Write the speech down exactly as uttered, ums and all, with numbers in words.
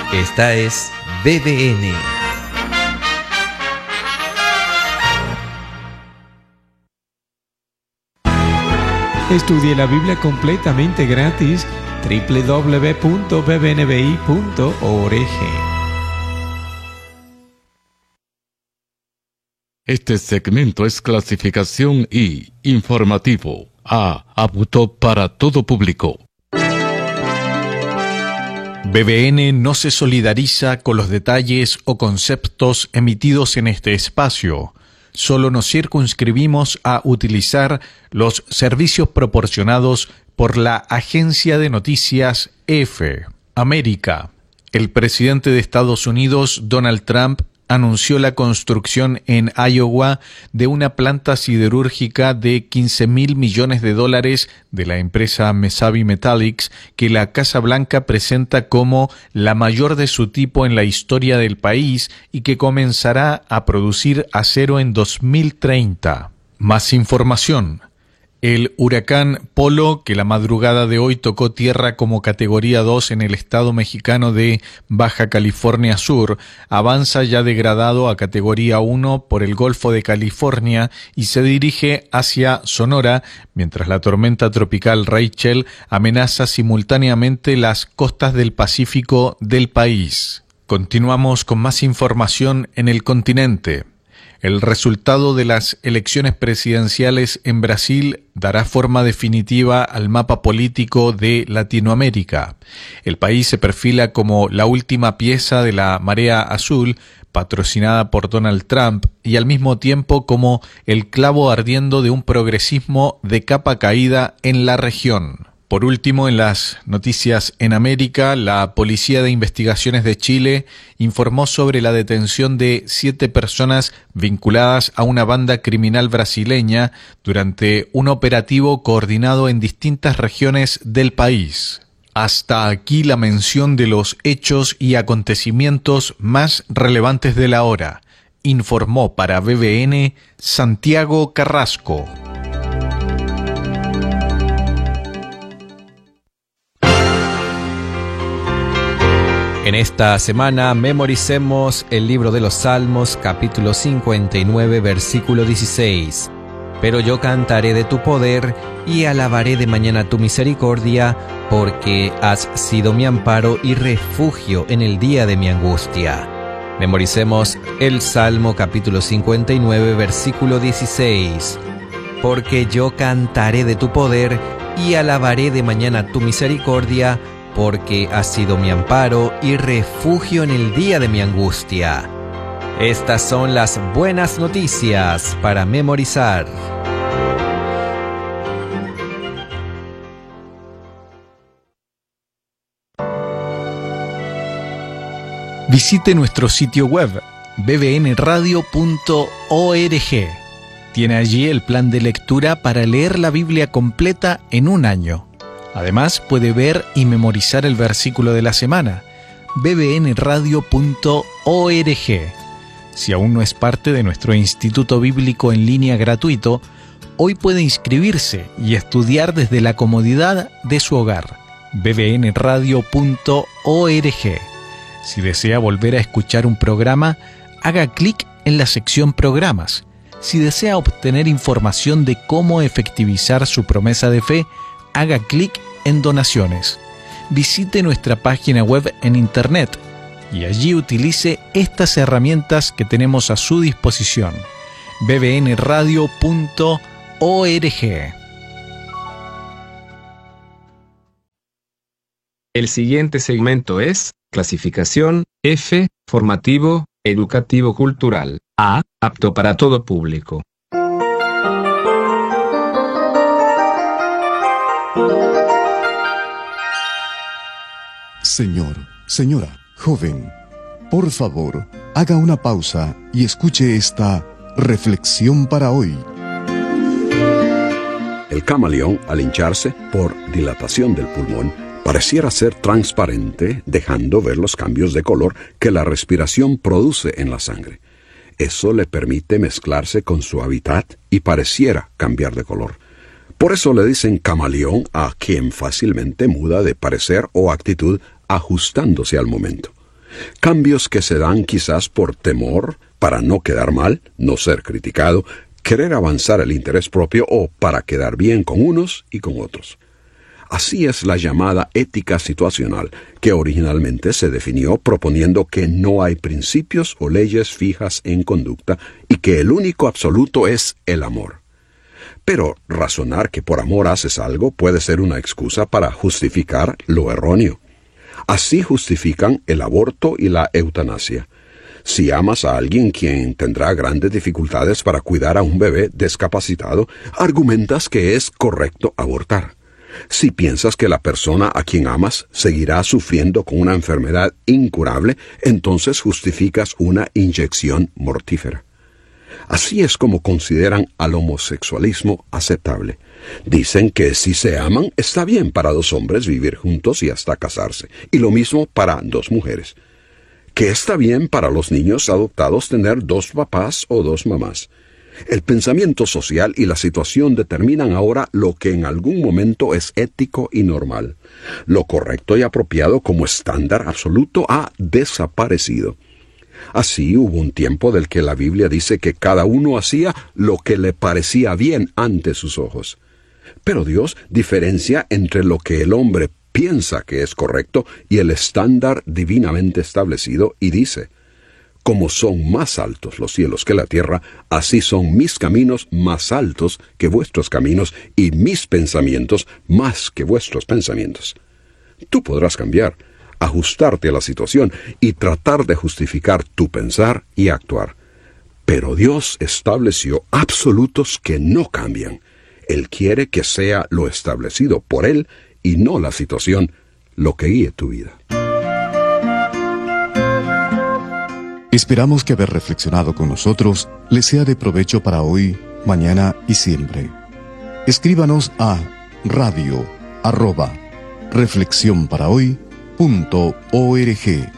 Esta es B B N. Estudie la Biblia completamente gratis. doble u doble u doble u punto b b n b i punto org. Este segmento es clasificación I, informativo, A, apto para todo público. B B N no se solidariza con los detalles o conceptos emitidos en este espacio. Solo nos circunscribimos a utilizar los servicios proporcionados por la agencia de noticias EFE América. El presidente de Estados Unidos, Donald Trump, anunció la construcción en Iowa de una planta siderúrgica de quince mil millones de dólares de la empresa Mesabi Metallics, que la Casa Blanca presenta como la mayor de su tipo en la historia del país y que comenzará a producir acero en dos mil treinta. Más información. El huracán Polo, que la madrugada de hoy tocó tierra como categoría dos en el estado mexicano de Baja California Sur, avanza ya degradado a categoría uno por el Golfo de California y se dirige hacia Sonora, mientras la tormenta tropical Rachel amenaza simultáneamente las costas del Pacífico del país. Continuamos con más información en el continente. El resultado de las elecciones presidenciales en Brasil dará forma definitiva al mapa político de Latinoamérica. El país se perfila como la última pieza de la marea azul, patrocinada por Donald Trump, y al mismo tiempo como el clavo ardiendo de un progresismo de capa caída en la región. Por último, en las noticias en América, la Policía de Investigaciones de Chile informó sobre la detención de siete personas vinculadas a una banda criminal brasileña durante un operativo coordinado en distintas regiones del país. Hasta aquí la mención de los hechos y acontecimientos más relevantes de la hora, informó para B B N Santiago Carrasco. En esta semana memoricemos el libro de los Salmos, capítulo cincuenta y nueve, versículo dieciséis. Pero yo cantaré de tu poder y alabaré de mañana tu misericordia, porque has sido mi amparo y refugio en el día de mi angustia. Memoricemos el Salmo, capítulo cincuenta y nueve, versículo dieciséis. Porque yo cantaré de tu poder y alabaré de mañana tu misericordia, porque has sido mi amparo y refugio en el día de mi angustia. Estas son las buenas noticias para memorizar. Visite nuestro sitio web b b n radio punto org. Tiene allí el plan de lectura para leer la Biblia completa en un año. Además, puede ver y memorizar el versículo de la semana. b b n radio punto org. Si aún no es parte de nuestro Instituto Bíblico en línea gratuito, hoy puede inscribirse y estudiar desde la comodidad de su hogar. b b n radio punto org. Si desea volver a escuchar un programa, haga clic en la sección Programas. Si desea obtener información de cómo efectivizar su promesa de fe, haga clic en Donaciones. Visite nuestra página web en Internet y allí utilice estas herramientas que tenemos a su disposición. b b n radio punto org. El siguiente segmento es clasificación F, formativo, educativo cultural. A, apto para todo público. Señor, señora, joven, por favor, haga una pausa y escuche esta reflexión para hoy. El camaleón, al hincharse por dilatación del pulmón, pareciera ser transparente, dejando ver los cambios de color que la respiración produce en la sangre. Eso le permite mezclarse con su hábitat y pareciera cambiar de color. Por eso le dicen camaleón a quien fácilmente muda de parecer o actitud ajustándose al momento. Cambios que se dan quizás por temor, para no quedar mal, no ser criticado, querer avanzar el interés propio o para quedar bien con unos y con otros. Así es la llamada ética situacional, que originalmente se definió proponiendo que no hay principios o leyes fijas en conducta y que el único absoluto es el amor. Pero razonar que por amor haces algo puede ser una excusa para justificar lo erróneo. Así justifican el aborto y la eutanasia. Si amas a alguien quien tendrá grandes dificultades para cuidar a un bebé discapacitado, argumentas que es correcto abortar. Si piensas que la persona a quien amas seguirá sufriendo con una enfermedad incurable, entonces justificas una inyección mortífera. Así es como consideran al homosexualismo aceptable. Dicen que si se aman, está bien para dos hombres vivir juntos y hasta casarse, y lo mismo para dos mujeres. Que está bien para los niños adoptados tener dos papás o dos mamás. El pensamiento social y la situación determinan ahora lo que en algún momento es ético y normal. Lo correcto y apropiado como estándar absoluto ha desaparecido. Así hubo un tiempo del que la Biblia dice que cada uno hacía lo que le parecía bien ante sus ojos. Pero Dios diferencia entre lo que el hombre piensa que es correcto y el estándar divinamente establecido y dice: como son más altos los cielos que la tierra, así son mis caminos más altos que vuestros caminos y mis pensamientos más que vuestros pensamientos. Tú podrás cambiar, ajustarte a la situación y tratar de justificar tu pensar y actuar. Pero Dios estableció absolutos que no cambian. Él quiere que sea lo establecido por Él y no la situación lo que guíe tu vida. Esperamos que haber reflexionado con nosotros les sea de provecho para hoy, mañana y siempre. Escríbanos a radio arroba reflexión para hoy punto org.